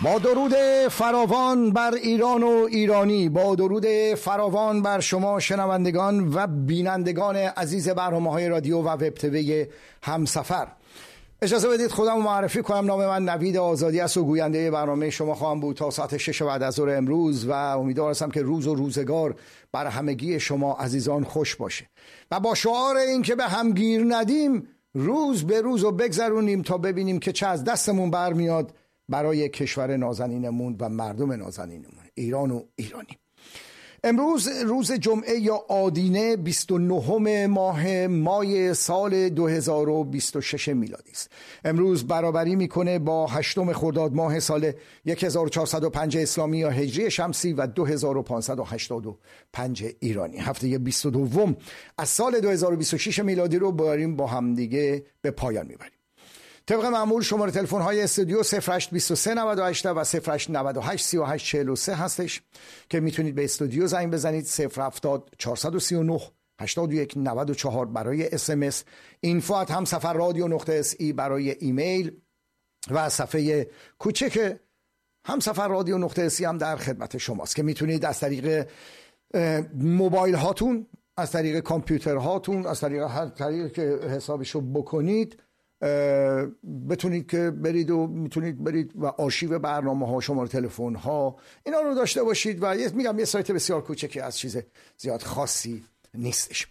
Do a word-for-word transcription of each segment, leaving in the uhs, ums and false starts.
با درود فراوان بر ایران و ایرانی، با درود فراوان بر شما شنوندگان و بینندگان عزیز برنامه‌های رادیو و وب تیوی همسفر، اجازه بدید خودم معرفی کنم. نام من نوید آزادی است و گوینده برنامه شما خواهم بود تا ساعت شش بعد از ظهر امروز و امیدوار هستم که روز و روزگار بر همگی شما عزیزان خوش باشه و با شعار این که به هم گیر ندیم روز به روز و بگذرونیم تا ببینیم که چه از دستمون برمیاد برای کشور نازنینمون و مردم نازنینمون ایران و ایرانی. امروز روز جمعه یا آدینه بیست و نهم ماه مای سال دو هزار و بیست و شش میلادی است. امروز برابری میکنه با هشتم خرداد ماه سال هزار و چهارصد و پنج اسلامی یا هجری شمسی و دو هزار و پانصد و هشتاد و پنج ایرانی. هفته بیست و دو از سال دو هزار و بیست و شش میلادی رو داریم با هم دیگه به پایان میبریم. طبق معمول شماره تلفن های استودیو صفر هشت بیست و سه نود و هشت و صفر هشت نود و هشت سی و هشت چهل و سه هستش که میتونید به استودیو زنگ بزنید. صفر هفتاد چهارصد و سی و نه هشتاد و یک نود و چهار برای اس ام اس، اینفو ات همسفر رادیو نقطه اس ای برای ایمیل و صفحه کوچک همسفر رادیو نقطه اس ای هم در خدمت شماست که میتونید از طریق موبایل هاتون، از طریق کامپیوتر هاتون، از طریق هر طریق که حسابشو بکنید بتونید که برید و میتونید برید و آرشیو برنامه ها، شماره تلفن ها، اینا رو داشته باشید و میگم یه سایت بسیار کوچکی از چیز زیاد خاصی نیستش.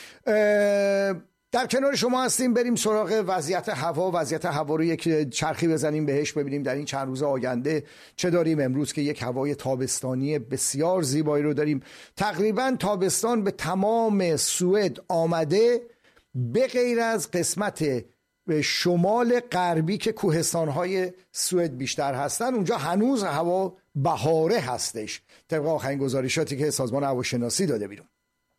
در کنار شما هستیم. بریم سراغ وضعیت هوا. وضعیت هوا رو یک چرخی بزنیم بهش ببینیم در این چند روز آینده چه داریم. امروز که یک هوای تابستانی بسیار زیبایی رو داریم، تقریبا تابستان به تمام سوئد آمده به غیر از قسمت به شمال غربی که کوهستان‌های سوئد بیشتر هستن. اونجا هنوز هوا بهاره هستش طبق آخرین گزارشاتی که سازمان هواشناسی داده بیرون.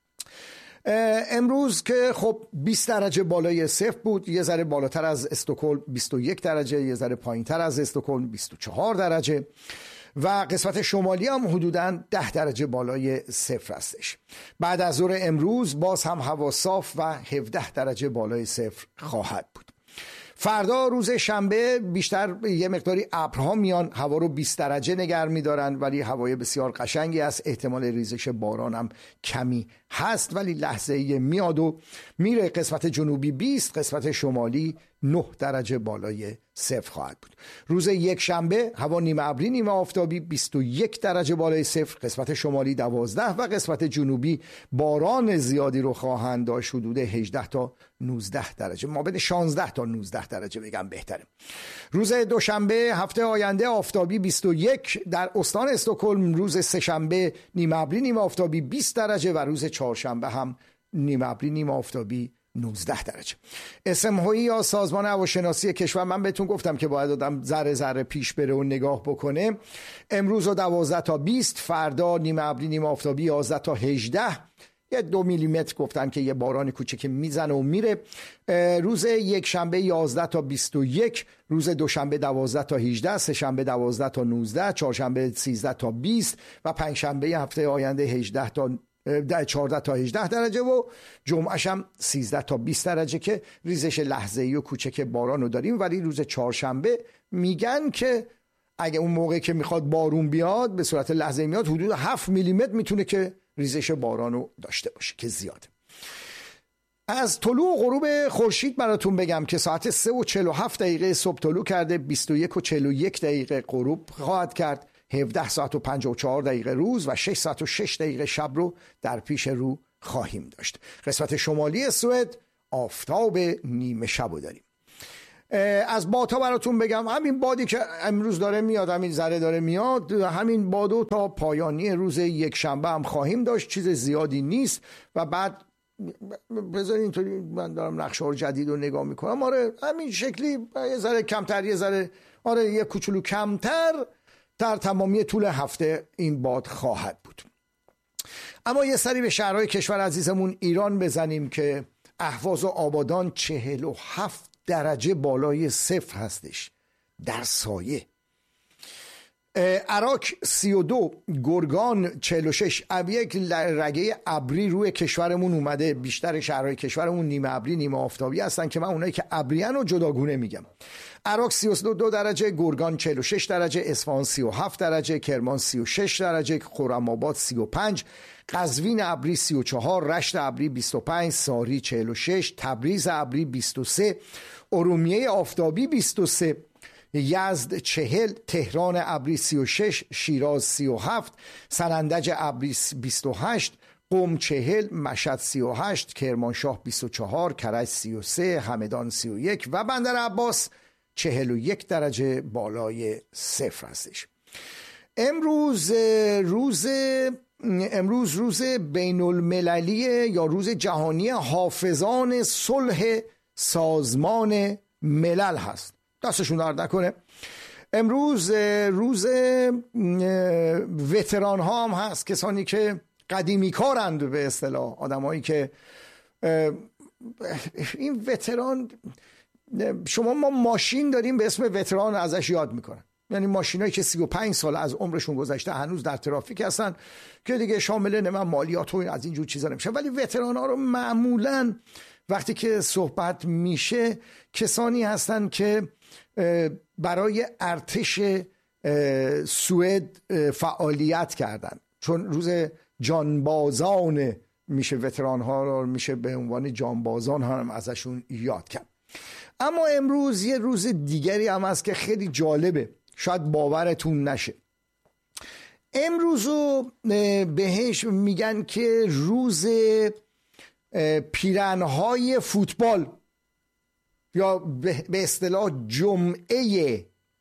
امروز که خب بیست درجه بالای صفر بود، یه ذره بالاتر از استکهلم بیست و یک درجه، یه ذره پایینتر از استکهلم بیست و چهار درجه و قسمت شمالی هم حدوداً ده درجه بالای صفر هستش. بعد از ظهر امروز باز هم هوا صاف و هفده درجه بالای صفر خواهد بود. فردا روز شنبه بیشتر یه مقداری ابرها میان، هوا رو بیست درجه نگه میدارن ولی هوای بسیار قشنگی است. احتمال ریزش باران هم کمی هست ولی لحظه‌ای میاد و میره. قسمت جنوبی بیست، قسمت شمالی نه درجه بالای صفر خواهد بود. روز یک شنبه هوا نیمه ابری نیمه آفتابی، بیست و یک درجه بالای صفر، قسمت شمالی دوازده و قسمت جنوبی باران زیادی رو خواهند داشت، حدود هجده تا نوزده درجه، ما بین شانزده تا نوزده درجه بگم بهتره. روز دوشنبه هفته آینده آفتابی بیست و یک در استان استکهلم، روز سه‌شنبه نیمه ابری نیمه آفتابی بیست درجه و روز چهارشنبه هم نیمه ابری نیمه آفتابی نوزده درجه. اسمهایی یا سازمان هواشناسی کشور، من بهتون گفتم که باید آدم ذره ذره پیش بره و نگاه بکنه. امروز دوازده تا بیست، فردا نیمه ابری نیمه آفتابی یازده تا هجده، یه دو میلیمتر گفتن که یه باران کوچک میزنه و میره. روز یک شنبه یازده تا بیست و یک، روز دوشنبه دوازده تا هجده، سه شنبه دوازده تا نوزده، چهارشنبه سیزده تا بیست و پنج شنبه هفته آینده هجده تا چهارده تا هجده درجه و جمعه‌ش هم سیزده تا بیست درجه که ریزش لحظه‌ای و کوچک باران رو داریم. ولی روز چهارشنبه میگن که اگه اون موقع که میخواد بارون بیاد به صورت لحظه‌ای میاد، حدود هفت میلیمتر میتونه که ریزش باران رو داشته باشه که زیاده. از طلوع و غروب خورشید براتون بگم که ساعت سه و چهل و هفت دقیقه صبح طلوع کرده، بیست و یک و چهل و یک دقیقه غروب خواهد کرد. هفده ساعت و پنجاه و چهار دقیقه روز و شش ساعت و شش دقیقه شب رو در پیش رو خواهیم داشت. قسمت شمالی سوئد آفتاب نیمه شب رو داریم. از بادها براتون بگم، همین بادی که امروز داره میاد، همین ذره داره میاد، همین بادو تا پایانی روز یک شنبه هم خواهیم داشت. چیز زیادی نیست و بعد بذارین اینطوری من دارم نقشه جدید رو نگاه میکنم، آره همین شکلی یه ذره کمتر، یه ذره آره یه کوچولو کمتر در تمامی طول هفته این باد خواهد بود. اما یه سری به شهرهای کشور عزیزمون ایران بزنیم که اهواز و آبادان چهل و هفت درجه بالای صفر هستش در سایه. عراق سی و دو، گرگان چهل و شش. یک رگه ابری روی کشورمون اومده، بیشتر شهرهای کشورمون نیمه ابری نیمه آفتابی هستن که من اونایی که ابریان رو جداگونه میگم. عراق سی و دو درجه، گرگان چهل و شش درجه، اصفهان سی و هفت درجه، کرمان سی و شش درجه، خرم‌آباد سی و پنج، قزوین ابری سی و چهار، رشت ابری بیست و پنج، ساری چهل و شش، تبریز ابری بیست و سه، ارومیه آفتابی بیست و سه، یزد چهل، تهران ابری سی و شش، شیراز سی و هفت، سنندج ابری بیست و هشت، قم چهل، مشهد سی و هشت، کرمانشاه بیست و چهار، کرج سی و سه، همدان سی و یک و بندر عباس چهل و یک درجه بالای صفر هستش. امروز روز امروز روز بین المللی یا روز جهانی حافظان صلح سازمان ملل هست. دستشون درد نکنه. امروز روز وتران ها هم هست، کسانی که قدیمی کارند، به اصطلاح آدمایی که این وتران، شما ما ماشین داریم به اسم وتران ازش یاد میکنن، یعنی ماشینایی که سی و پنج سال از عمرشون گذشته هنوز در ترافیک هستن که دیگه شامل نمه مالیات و از اینجور چیزا نمیشه. ولی وتران ها رو معمولا وقتی که صحبت میشه کسانی هستن که برای ارتش سوئد فعالیت کردن، چون روز جانبازان میشه وتران ها رو میشه به عنوان جانبازان هم ازشون یاد کرد. اما امروز یه روز دیگری هم هست که خیلی جالبه، شاید باورتون نشه. امروزو بهش میگن که روز پیرنهای فوتبال، یا به اصطلاح جمعه،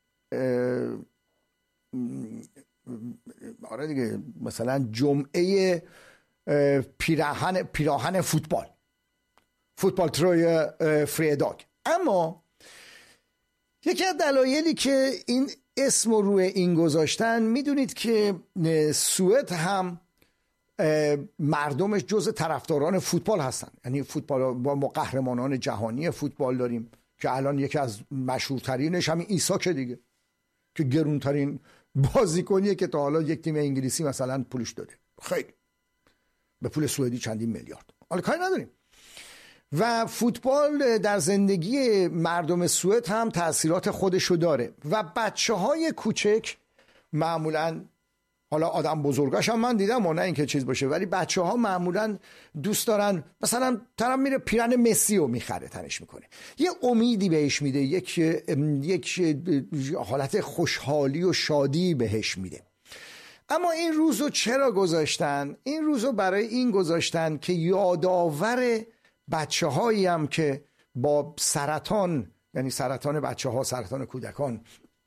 آره دیگه، مثلا جمعه پیراهن پیراهن فوتبال، فوتبال تروی فریداگ. اما یکی از دلایلی که این اسم رو روی این گذاشتن، میدونید که سوئد هم مردمش جز طرفداران فوتبال هستن، یعنی فوتبال با ما قهرمانان جهانی فوتبال داریم که الان یکی از مشهورترینش همین ایساک دیگه، که گرونترین بازیکنیه که تا حالا یک تیم انگلیسی مثلا پولش داده، خیلی به پول سوئدی چندین میلیارد. حالا کاری نداریم. و فوتبال در زندگی مردم سوئد هم تأثیرات خودشو داره و بچه های کوچک معمولاً، حالا آدم بزرگاش هم من دیدم و نه اینکه چیز باشه، ولی بچه ها معمولاً دوست دارن، مثلا طرف میره پیرن مسی رو میخره، تنش میکنه، یه امیدی بهش میده، یک یک حالت خوشحالی و شادی بهش میده. اما این روزو چرا گذاشتن؟ این روزو برای این گذاشتن که یادآور بچه هایی هم که با سرطان، یعنی سرطان بچه ها، سرطان کودکان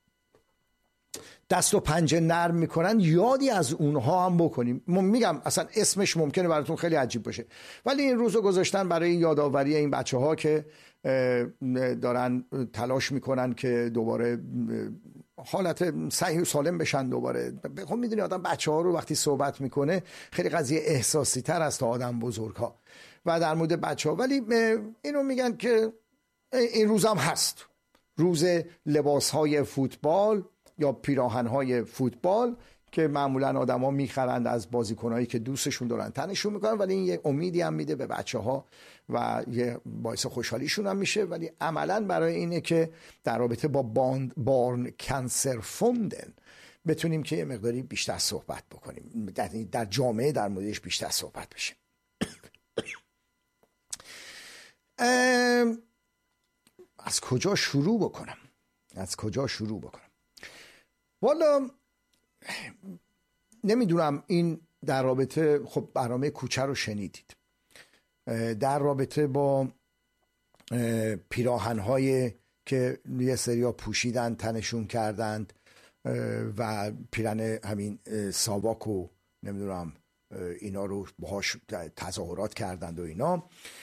دست و پنجه نرم میکنن، یادی از اونها هم بکنیم. میگم اصلا اسمش ممکنه براتون خیلی عجیب باشه، ولی این روزو گذاشتن برای یادآوری این بچه ها که دارن تلاش میکنن که دوباره حالت صحیح و سالم بشن دوباره. خب میدونی آدم بچه ها رو وقتی صحبت میکنه خیلی قضیه احساسی تر است تا آدم بزرگ ها و در مورد بچه ها. ولی اینو میگن که این روز هم هست، روز لباس های فوتبال یا پیراهن های فوتبال که معمولا آدم ها میخرند از بازیکنایی که دوستشون دارن تنشون میکنن، ولی این یه امیدی هم میده به بچه ها و یه باعث خوشحالیشون هم میشه. ولی عملا برای اینه که در رابطه با باند بارن کنسر فوندن بتونیم که یه مقداری بیشتر صحبت بکنیم، در, در جامعه در موردش بیشتر صحبت بشه. از کجا شروع بکنم؟ از کجا شروع بکنم؟ والا نمیدونم. این در رابطه، خب برنامه کوچه رو شنیدید، در رابطه با پیراهن‌های که یه سریا پوشیدن تنشون کردند و پیرن همین ساواک و نمیدونم اینا رو باهاش تظاهرات کردند و اینا،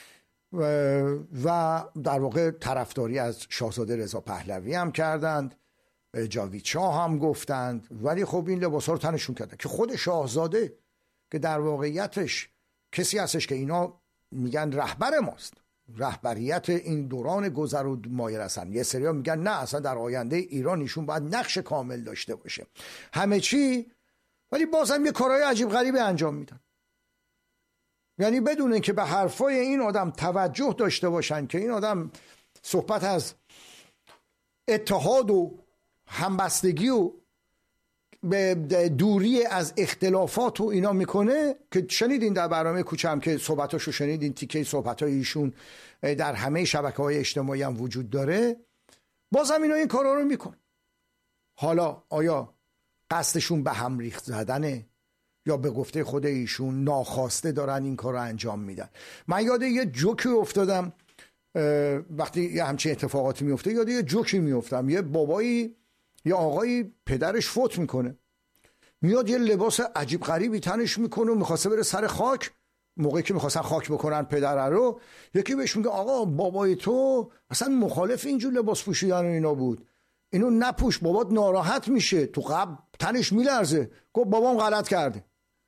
و در واقع طرفداری از شاهزاده رضا پهلوی هم کردند، جاوید شاه هم گفتند، ولی خب این لباسا رو تنشون کردن که خود شاهزاده که در واقعیتش کسی هستش که اینا میگن رهبر ماست، رهبریت این دوران گذر و مایه رسن. یه سریا میگن نه اصلا در آینده ایران ایشون باید نقش کامل داشته باشه همه چی، ولی بازم یه کارهای عجیب غریبی انجام میدن. یعنی بدون اینکه به حرفای این آدم توجه داشته باشن که این آدم صحبت از اتحاد و همبستگی و به دوری از اختلافات و اینا میکنه، که شنیدین در برنامه کوچم که صحبتاشو شنیدین، تیکه صحبتای ایشون در همه شبکه‌های اجتماعی هم وجود داره، بازم اینا این کارا رو میکن. حالا آیا قصدشون به هم ریخت زدنه یا به گفته خود ایشون ناخواسته دارن این کار رو انجام میدن؟ من یاد یه جوکی افتادم وقتی یه همچین اتفاقاتی میفته، یاد یه جوکی میفتم. یه بابایی یه آقایی پدرش فوت میکنه، میاد یه لباس عجیب غریبی تنش میکنه و میخواسته بره سر خاک. موقعی که میخواستن خاک بکنن پدر رو، یکی بهش میگه آقا بابای تو اصلا مخالف اینجور لباس پوشیدن و اینا بود، اینو نپوش بابات ناراحت میشه، تو قبل تنش میلرزه. گفت بابام غلط کرده.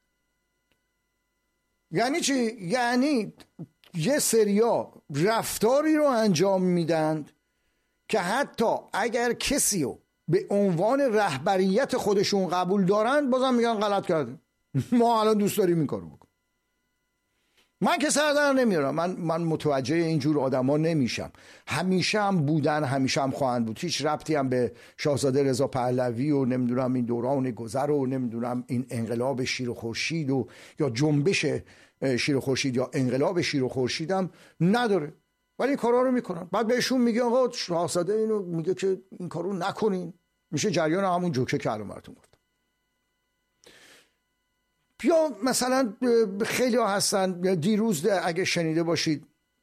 یعنی چی؟ یعنی یه سریا رفتاری رو انجام میدن که حتی اگر کسی رو به عنوان رهبریت خودشون قبول دارن بازم میگن غلط کرده. ما الان دوست داریم این کارو بکن. من که سر در نمیارم، من من متوجه اینجور آدما نمیشم. همیشه هم بودن، همیشه هم خواهند بود. هیچ ربطی هم به شاهزاده رضا پهلوی و نمیدونم این دوران گذر و نمیدونم این انقلاب شیر و خورشید و یا جنبش شیر و خورشید یا انقلاب شیر و خورشید هم نداره، ولی این کارا رو میکنن. بعد بهشون میگه آقا شاهزاده اینو میگه که این کارو نکنین، میشه جریان همون جوکه که الان براتون گفتم. یا مثلا خیلی ها هستن، دیروز اگه شنیده باشید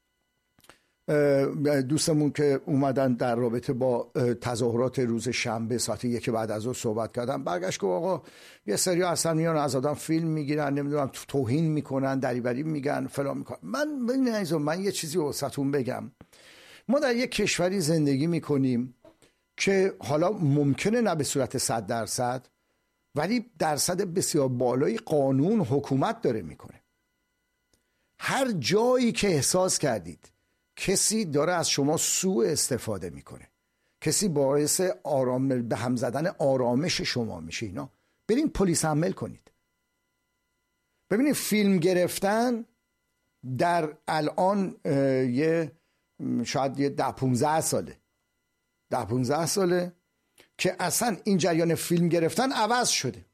دوستمون که اومدن در رابطه با تظاهرات روز شنبه ساعت یک بعد از ظهر صحبت کردن، برگشت که آقا یه سری هستن میان از آدم فیلم میگیرن، نمیدونم توهین میکنن، دریوری میگن، فلان میکنن. من ببینید من یه چیزی واسهتون بگم. ما در یک کشوری زندگی میکنیم که حالا ممکنه نه به صورت صد درصد، ولی درصد بسیار بالایی قانون حکومت داره میکنه. هر جایی که احساس کردید کسی داره از شما سوء استفاده میکنه، کسی باعث آرام به هم زدن آرامش شما میشه، اینا برین پلیس عمل کنید. ببینید فیلم گرفتن در الان یه شاید یه ده پونزده ساله ده پونزده ساله که اصلا این جریان فیلم گرفتن عوض شده.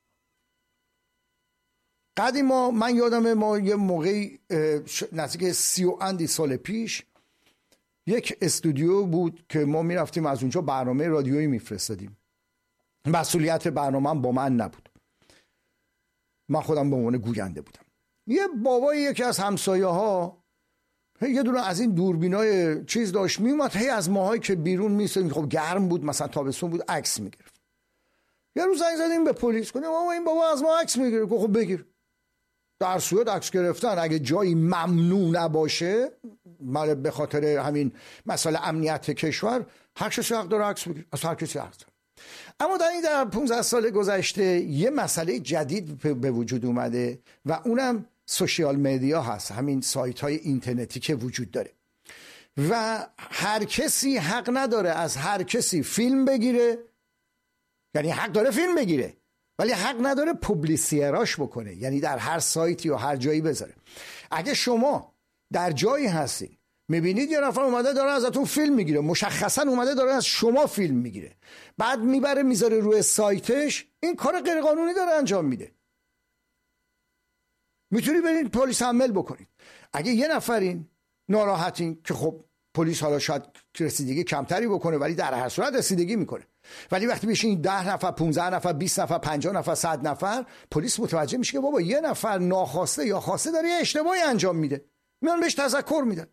قدیما من یادمه ما یه موقعی نزدیک سی و اندی سال پیش یک استودیو بود که ما میرفتیم از اونجا برنامه رادیویی میفرستادیم. مسئولیت برنامه با من نبود، من خودم به عنوان گوینده بودم. یه بابایی یکی از همسایه ها یه دونه از این دوربینای چیز داشت میومد، هی از ماهایی که بیرون میستادیم، خب گرم بود مثلا تابستون بود، عکس میگرفت. یه روز زنگ زدیم به پلیس، گفتیم آقا این بابا از ما عکس میگیره. گفت خب بگیر. در صورت عکس گرفتن اگه جایی ممنوع نباشه، مال به خاطر همین مسئله امنیت کشور، هر کسی حق داره عکس بگیره، از هر کسی حق داره. اما در این در پانزده سال گذشته یه مسئله جدید به وجود اومده و اونم سوشیال مدیا هست، همین سایت های اینترنتی که وجود داره و هر کسی حق نداره از هر کسی فیلم بگیره. یعنی حق داره فیلم بگیره ولی حق نداره پوبلیسیراش بکنه، یعنی در هر سایتی یا هر جایی بذاره. اگه شما در جایی هستین میبینید یه نفر اومده داره ازتون فیلم میگیره، مشخصا اومده داره از شما فیلم میگیره، بعد میبره میذاره روی سایتش، این کار غیر قانونی داره انجام میده. میتونی برین پلیس عمل بکنید. اگه یه نفرین ناراحتین که خب پلیس حالا شاید رسیدگی کمتری بکنه ولی در هر صورت رسیدگی میکنه، ولی وقتی بشین ده نفر، پانزده نفر، بیست نفر، پنجاه نفر، صد نفر، پلیس متوجه میشه که بابا یه نفر ناخواسته یا خواسته داره یه اشتباهی انجام میده، میان بهش تذکر میدن.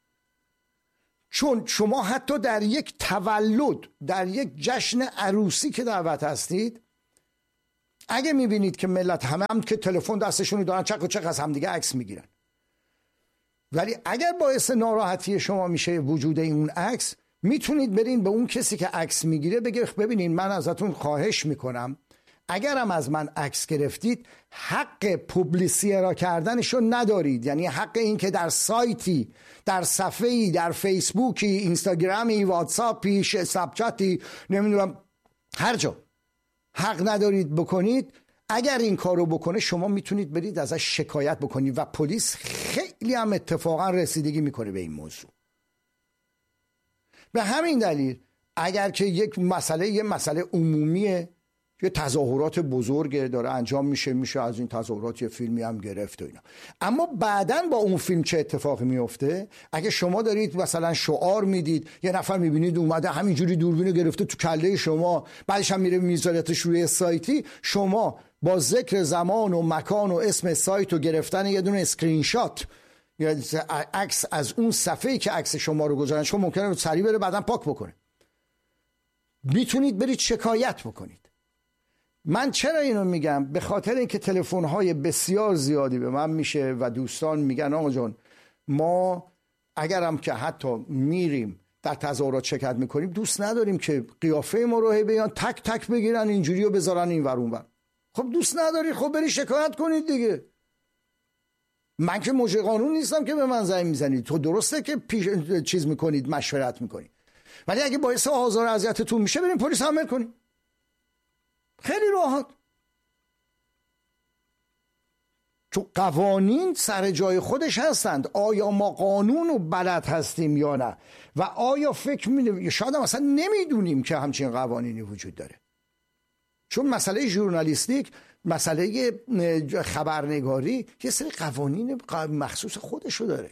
چون شما حتی در یک تولد، در یک جشن عروسی که دعوت هستید، اگه میبینید که ملت همه هم که تلفن دستشون دارن چک و چک از همدیگه عکس میگیرن، ولی اگر باعث ناراحتی شما میشه وجود این عکس، میتونید برین به اون کسی که عکس میگیره بگید ببینین من ازتون خواهش میکنم اگرم از من عکس گرفتید حق پوبلیسیه را کردنشو ندارید. یعنی حق این که در سایتی، در صفحه‌ای، در فیسبوکی، اینستاگرامی، واتساپی، اسنپ چاتی، نمیدونم هر جا حق ندارید بکنید. اگر این کارو بکنه شما میتونید برید ازش شکایت بکنید و پلیس خیلی هم اتفاقا رسیدگی میکنه به این موضوع. به همین دلیل اگر که یک مسئله یه مسئله عمومیه، یه تظاهرات بزرگ داره انجام میشه، میشه از این تظاهرات یه فیلمی هم گرفت و اینا، اما بعداً با اون فیلم چه اتفاقی میفته؟ اگه شما دارید مثلا شعار میدید، یه نفر میبینید اومده همینجوری دوربینو گرفته تو کله شما، بعدش هم میره میذارتش روی سایتی، شما با ذکر زمان و مکان و اسم سایت و گرفتن یه دونه اسکرین شات یا عکس از اون صفحه‌ای که عکس شما رو گذاشتن، شما ممکنه سریع بره بعداً پاک بکنه، میتونید برید شکایت بکنید. من چرا اینو میگم؟ به خاطر اینکه تلفن‌های بسیار زیادی به من میشه و دوستان میگن آقا جان ما اگرم که حتی میریم در تظاهرات شرکت میکنیم دوست نداریم که قیافه ما رو هی بیان تک تک بگیرن اینجوری و بذارن این ور اون ور. خب دوست نداری، خب بری شکایت کنید دیگه. من که مجری قانون نیستم که به من زنگ میزنید. تو درسته که پیش چیز میکنید، مشورت میکنید، ولی اگه باعث آزار و اذیتتون میشه بریم پلیس حمل کنید. خیلی راحت. چون قوانین سر جای خودش هستند. آیا ما قانون رو بلد هستیم یا نه؟ و آیا فکر می شاید هم اصلا نمیدونیم که همچین قوانینی وجود داره. چون مسئله ژورنالیستیک، مسئله خبرنگاری یه سری قوانین مخصوص خودشو داره.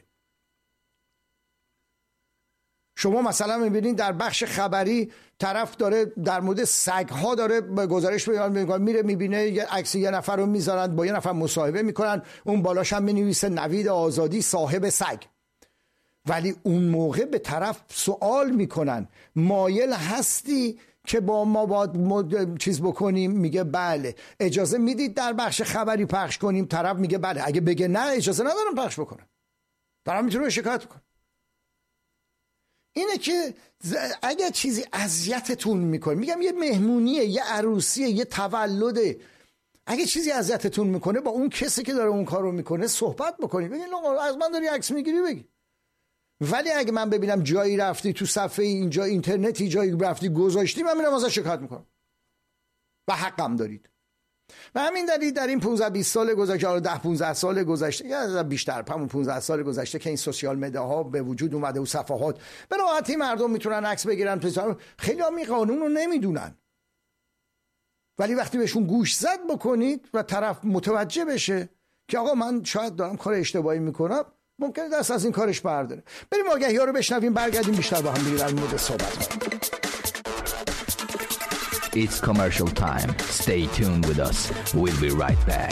شما مثلا میبینید در بخش خبری طرف داره در مورد سگ‌ها داره گزارش میده، میره میبینه یه عکس یه نفر رو میذارن با یه نفر مصاحبه میکنن، اون بالاش هم مینویسه نوید آزادی صاحب سگ، ولی اون موقع به طرف سوال میکنن مایل هستی که با ما باید چیز بکنیم؟ میگه بله. اجازه میدید در بخش خبری پخش کنیم؟ طرف میگه بله. اگه بگه نه اجازه ندارم پخش بکنم، طرف میتونه شکایت کنه. اینه که اگه چیزی اذیتتون میکنه، میگم یه مهمونیه، یه عروسیه، یه تولده، اگه چیزی اذیتتون میکنه با اون کسی که داره اون کارو میکنه صحبت بکنید، بگید از من داری عکس میگیری بگی. ولی اگه من ببینم جایی رفتی تو صفحه اینجا اینترنتی جایی رفتی گذاشتی، من میرم ازش شکایت میکنم و حقم دارید. و همین دلیل در این پانزده بیست سال گذشته، ده پانزده سال گذشته یا بیشتر، همون پانزده سال گذشته که این سوشال مدیاها به وجود اومده و صفحات به راحتی مردم میتونن عکس بگیرن، خیلی هم این قانون رو نمیدونن، ولی وقتی بهشون گوش زد بکنید و طرف متوجه بشه که آقا من شاید دارم کار اشتباهی میکنم، ممکنه دست از این کارش برداره. بریم آگهی‌ها رو بشنویم، برگردیم بیشتر با هم دیگه در مورد صحبت کنیم. It's commercial time. Stay tuned with us. We'll be right back.